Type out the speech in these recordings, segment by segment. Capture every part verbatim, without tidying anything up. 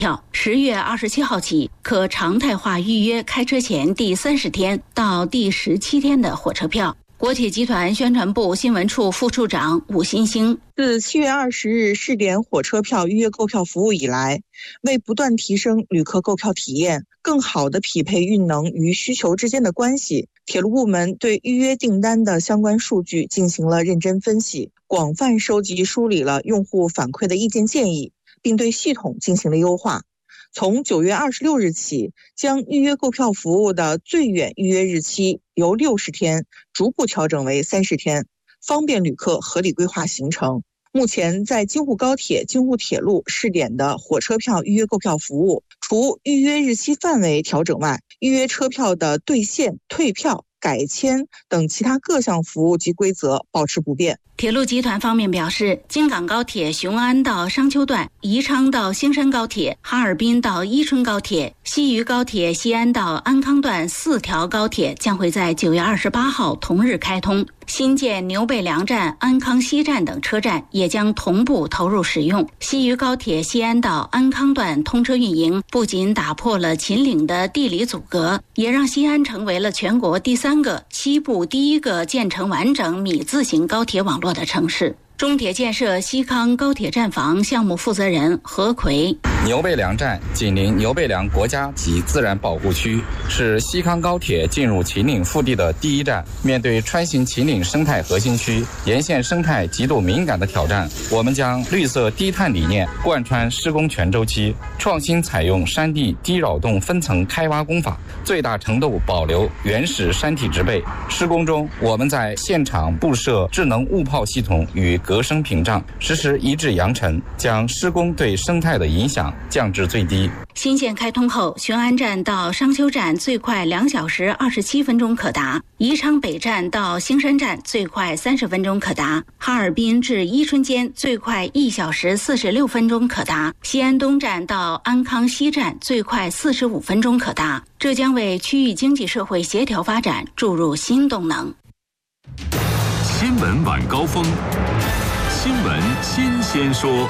票，十月二十七号起可常态化预约开车前第三十天到第十七天的火车票。国铁集团宣传部新闻处副处长武新兴， 自七月二十日试点火车票预约购票服务以来，为不断提升旅客购票体验，更好地匹配运能与需求之间的关系，铁路部门对预约订单的相关数据进行了认真分析，广泛收集梳理了用户反馈的意见建议，并对系统进行了优化。从九月二十六日起，将预约购票服务的最远预约日期由六十天逐步调整为三十天，方便旅客合理规划行程。目前在京沪高铁、京沪铁路试点的火车票预约购票服务，除预约日期范围调整外，预约车票的兑现、退票、改签等其他各项服务及规则保持不变。 铁路集团方面表示，京港高铁雄安到商丘段、宜昌到兴山高铁、哈尔滨到伊春高铁、西渝高铁西安到安康段四条高铁将会在九月二十八号同日开通。新建牛背梁站、安康西站等车站也将同步投入使用。西渝高铁西安到安康段通车运营，不仅打破了秦岭的地理阻隔，也让西安成为了全国第三个、西部第一个建成完整米字形高铁网络的城市。中铁建设西康高铁站房项目负责人何奎， 牛背梁站紧邻牛背梁国家级自然保护区，是西康高铁进入秦岭腹地的第一站。面对穿行秦岭生态核心区沿线生态极度敏感的挑战，我们将绿色低碳理念贯穿施工全周期，创新采用山地低扰动分层开挖工法，最大程度保留原始山体植被。施工中，我们在现场布设智能雾炮系统与隔声屏障，实施一至扬尘，将施工对生态的影响降至最低。 新线开通后，雄安站到商丘站最快两小时二十七分钟可达，宜昌北站到兴山站最快三十分钟可达，哈尔滨至伊春间最快一小时四十六分钟可达，西安东站到安康西站最快四十五分钟可达。这将为区域经济社会协调发展注入新动能。 新闻晚高峰，新闻新鲜说。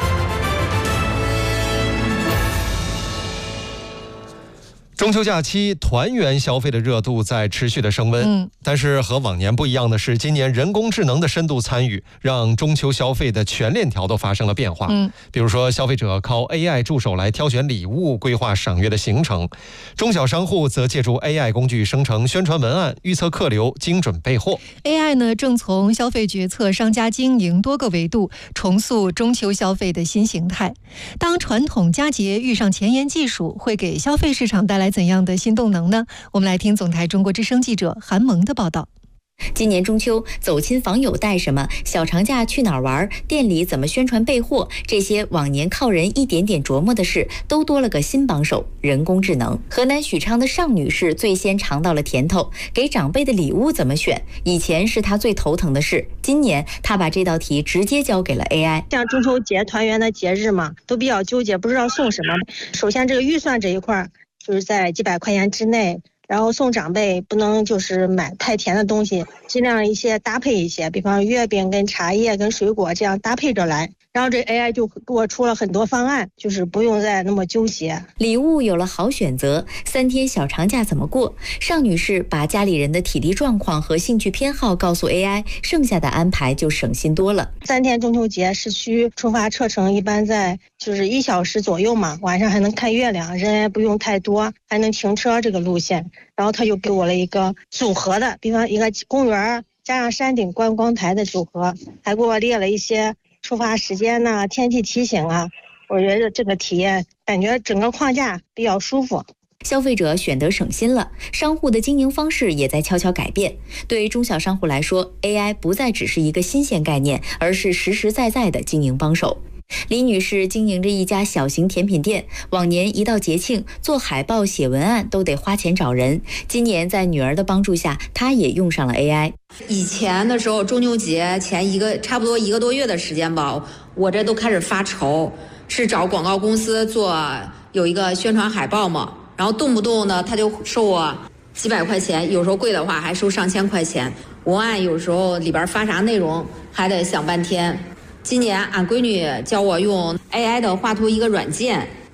中秋假期团圆消费的热度在持续的升温，嗯，但是和往年不一样的是，今年人工智能的深度参与，让中秋消费的全链条都发生了变化。嗯，比如说，消费者靠 A I 助手来挑选礼物、规划赏月的行程；中小商户则借助 A I 工具生成宣传文案、预测客流、精准备货。 A I 呢，正从消费决策、商家经营多个维度重塑中秋消费的新形态。当传统佳节遇上前沿技术，会给消费市场带来怎样的新动能呢？我们来听总台中国之声记者韩萌的报道。 今年中秋，走亲访友带什么？小长假去哪儿玩？店里怎么宣传备货？这些往年靠人一点点琢磨的事，都多了个新帮手——人工智能。河南许昌的尚女士最先尝到了甜头，给长辈的礼物怎么选？以前是她最头疼的事，今年她把这道题直接交给了 A I。 像中秋节团圆的节日嘛，都比较纠结，不知道送什么。首先，这个预算这一块就是在几百块钱之内。然后送长辈不能就是买太甜的东西，尽量一些搭配一些，比方月饼跟茶叶跟水果这样搭配着来。然后这 A I 就给我出了很多方案，就是不用再那么纠结。 礼物有了好选择，三天小长假怎么过？尚女士把家里人的体力状况和兴趣偏好告诉 A I， 剩下的安排就省心多了。 三天中秋节市区出发车程一般在就是一小时左右嘛，晚上还能看月亮，人也不用太多，还能停车这个路线。然后他就给我了一个组合的，比方一个公园加上山顶观光台的组合，还给我列了一些出发时间呐、天气提醒啊。我觉得这个体验感觉整个框架比较舒服。 消费者选得省心了，商户的经营方式也在悄悄改变。对于中小商户来说， A I 不再只是一个新鲜概念，而是实实在在的经营帮手。李女士经营着一家小型甜品店，往年一到节庆做海报写文案都得花钱找人，今年在女儿的帮助下，她也用上了 A I。 以前的时候中秋节前一个差不多一个多月的时间吧，我这都开始发愁，是找广告公司做有一个宣传海报嘛，然后动不动呢他就收我几百块钱，有时候贵的话还收上千块钱，文案有时候里边发啥内容还得想半天。今年俺闺女教我用 A I 的画图一个软件，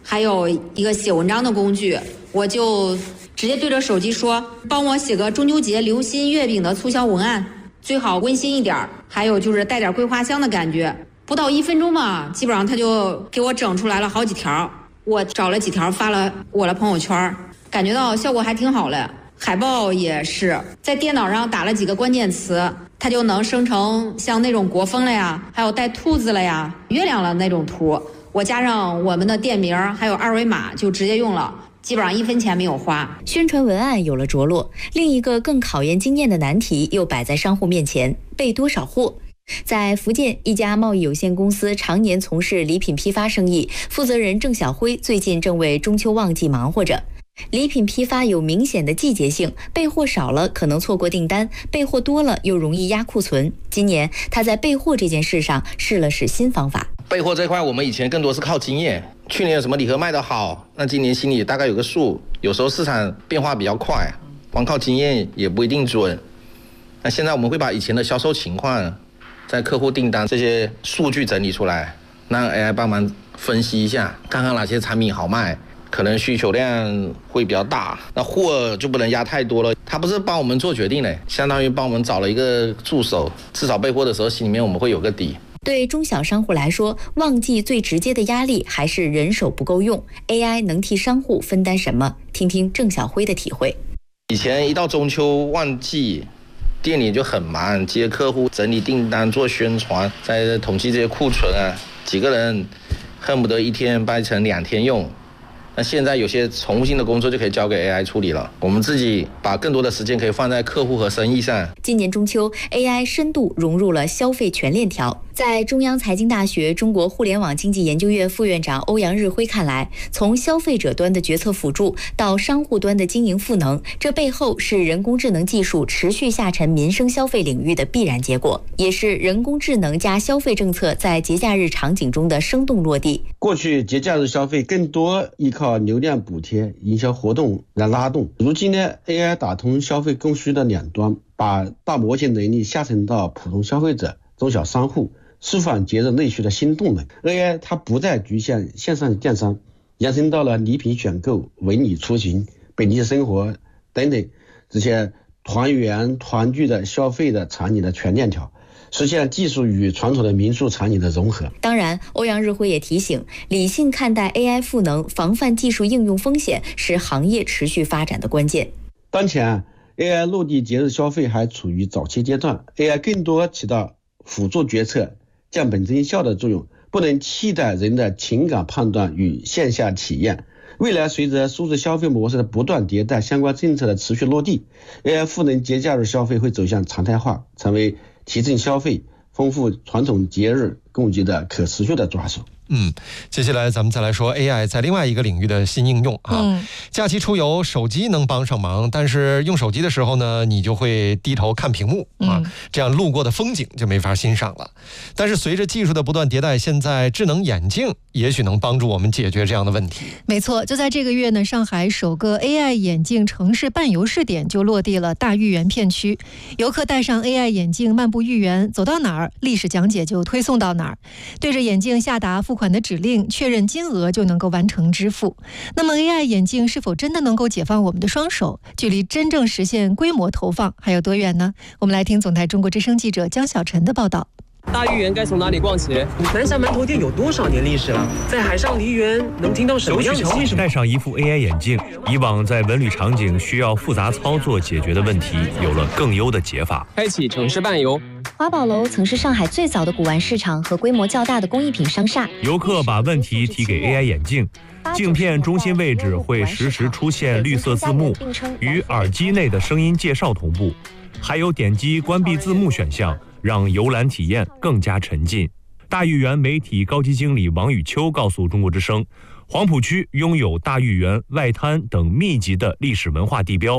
还有一个写文章的工具，我就直接对着手机说，帮我写个中秋节流心月饼的促销文案，最好温馨一点，还有就是带点桂花香的感觉。不到一分钟吧，基本上他就给我整出来了好几条。我找了几条发了我的朋友圈，感觉到效果还挺好嘞。海报也是在电脑上打了几个关键词，它就能生成像那种国风了呀，还有带兔子了呀、月亮了那种图。我加上我们的店名还有二维码就直接用了，基本上一分钱没有花。 宣传文案有了着落，另一个更考验经验的难题又摆在商户面前：备多少货。在福建一家贸易有限公司常年从事礼品批发生意，负责人郑小辉最近正为中秋旺季忙活着。礼品批发有明显的季节性，备货少了可能错过订单，备货多了又容易压库存。今年他在备货这件事上试了试新方法。 备货这块我们以前更多是靠经验，去年有什么礼盒卖得好，那今年心里大概有个数。有时候市场变化比较快，光靠经验也不一定准。那现在我们会把以前的销售情况、在客户订单这些数据整理出来，让 A I 帮忙分析一下，看看哪些产品好卖，可能需求量会比较大，那货就不能压太多了。他不是帮我们做决定的，相当于帮我们找了一个助手，至少备货的时候心里面我们会有个底。 对中小商户来说，旺季最直接的压力还是人手不够用。A I 能替商户分担什么？听听郑小辉的体会。 以前一到中秋旺季，店里就很忙，接客户、整理订单、做宣传，再统计这些库存啊，几个人恨不得一天掰成两天用。那现在有些重复性的工作就可以交给 A I 处理了，我们自己把更多的时间可以放在客户和生意上。 今年中秋 ，A I 深度融入了消费全链条。在中央财经大学中国互联网经济研究院副院长欧阳日辉看来，从消费者端的决策辅助到商户端的经营赋能，这背后是人工智能技术持续下沉民生消费领域的必然结果，也是人工智能加消费政策在节假日场景中的生动落地。 过去节假日消费更多依靠流量补贴、营销活动来拉动，如今呢 ，A I 打通消费供需的两端，把大模型能力下沉到普通消费者、中小商户，释放节日内需的新动能。 A I 它不再局限线上电商，延伸到了礼品选购、文旅出行、本地生活等等这些团圆团聚的消费的场景的全链条，实现技术与传统的民宿场景的融合。 当然，欧阳日辉也提醒，理性看待 A I 赋能，防范技术应用风险，是行业持续发展的关键。 当前 A I 落地节日消费还处于早期阶段， A I 更多起到辅助决策、降本增效的作用，不能替代人的情感判断与线下体验。未来随着数字消费模式的不断迭代，相关政策的持续落地， A I 赋能节假日消费会走向常态化，成为提振消费、丰富传统节日供给的可持续的抓手。 嗯，接下来咱们再来说 A I 在另外一个领域的新应用啊。 嗯， 假期出游，手机能帮上忙，但是用手机的时候呢，你就会低头看屏幕啊， 嗯、 这样路过的风景就没法欣赏了。但是随着技术的不断迭代，现在智能眼镜也许能帮助我们解决这样的问题。 没错，就在这个月呢，上海首个 A I 眼镜城市伴游试点就落地了大豫园片区。游客戴上 A I 眼镜漫步豫园，走到哪儿，历史讲解就推送到哪儿，对着眼镜下达付款的指令，确认金额就能够完成支付。那么 A I 眼镜是否真的能够解放我们的双手？距离真正实现规模投放还有多远呢？我们来听总台中国之声记者江小晨的报道。 大豫园该从哪里逛起？南峡馒头店有多少年历史了？在海上梨园能听到什么样的戏？ 戴上一副 A I 眼镜，以往在文旅场景需要复杂操作解决的问题，有了更优的解法。 开启城市漫游。 华宝楼曾是上海最早的古玩市场和规模较大的工艺品商厦。 游客把问题提给 A I 眼镜，镜片中心位置会实时出现绿色字幕，与耳机内的声音介绍同步，还有点击关闭字幕选项，让游览体验更加沉浸。大豫园媒体高级经理王宇秋告诉中国之声，黄浦区拥有大豫园、外滩等密集的历史文化地标，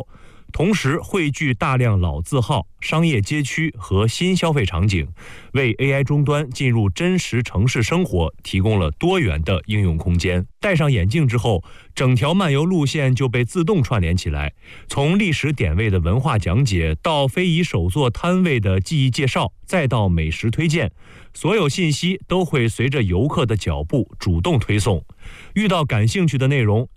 同时汇聚大量老字号、商业街区和新消费场景，为 A I 终端进入真实城市生活提供了多元的应用空间。戴上眼镜之后，整条漫游路线就被自动串联起来，从历史点位的文化讲解，到非遗手作摊位的技艺介绍，再到美食推荐，所有信息都会随着游客的脚步主动推送。遇到感兴趣的内容，